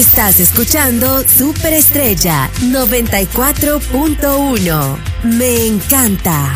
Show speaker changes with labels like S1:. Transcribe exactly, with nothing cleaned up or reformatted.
S1: Estás escuchando Superestrella noventa y cuatro punto uno. Me encanta.